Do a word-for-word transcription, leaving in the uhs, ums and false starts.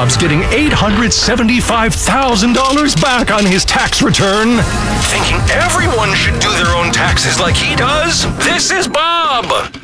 Bob's getting eight hundred seventy-five thousand dollars back on his tax return. Thinking everyone should do their own taxes like he does? This is Bob.